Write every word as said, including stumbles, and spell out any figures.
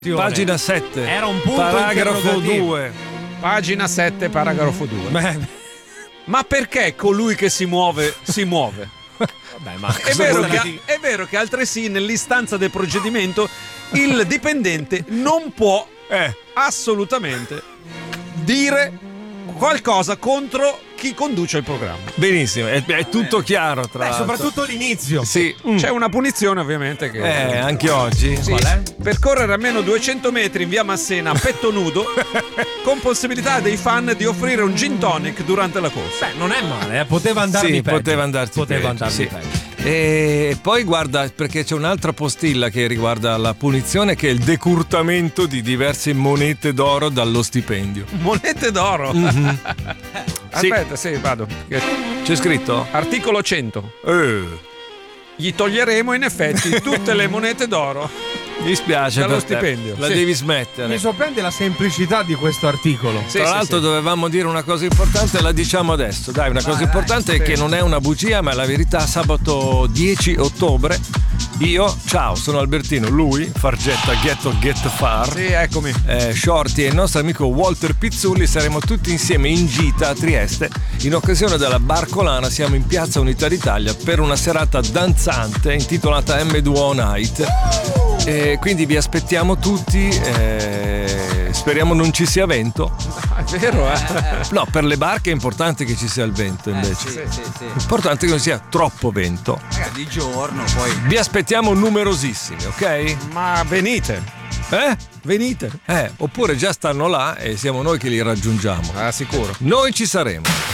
Pagina sette. Era un punto paragrafo due. Pagina sette, paragrafo due. Beh, Ma perché colui che si muove si muove? Vabbè, ma È vero, che, è vero che altresì nell'istanza del procedimento il dipendente non può eh. assolutamente dire qualcosa contro chi conduce il programma. Benissimo, è, è tutto chiaro tra Beh, soprattutto l'inizio. Sì. C'è una punizione ovviamente che... Eh, anche oggi. Sì, Qual è? percorrere almeno duecento metri in via Massena a petto nudo con possibilità dei fan di offrire un gin tonic durante la corsa. Beh, non è male, eh. Poteva andarmi Sì, peggio. poteva andarti Poteva peggio, andarmi sì. peggio. E poi guarda, perché c'è un'altra postilla che riguarda la punizione, che è il decurtamento di diverse monete d'oro dallo stipendio. Monete d'oro. Mm-hmm. Aspetta, sì, vado. C'è scritto? Articolo cento. Eh, Gli toglieremo in effetti tutte le monete d'oro. mi spiace Dallo per te. stipendio, La sì. devi smettere. Mi sorprende la semplicità di questo articolo. Sì, Tra sì, l'altro sì. dovevamo dire una cosa importante, la diciamo adesso. Dai, una cosa importante è sì. che non è una bugia, ma è la verità. Sabato dieci ottobre io, ciao, sono Albertino, lui, Fargetta, Ghetto Get Far, Sì, eccomi. eh, Shorty e il nostro amico Walter Pizzulli saremo tutti insieme in gita a Trieste in occasione della Barcolana. Siamo in Piazza Unità d'Italia per una serata danzante intitolata M due O Night. E quindi vi aspettiamo tutti, eh, speriamo non ci sia vento. È vero, eh? No, per le barche è importante che ci sia il vento invece. Sì, sì, sì. Importante che non sia troppo vento. Magari di giorno poi. Vi aspettiamo numerosissimi, ok? Ma venite. Eh? Venite. Eh, oppure già stanno là e siamo noi che li raggiungiamo. Ah, sicuro. Noi ci saremo.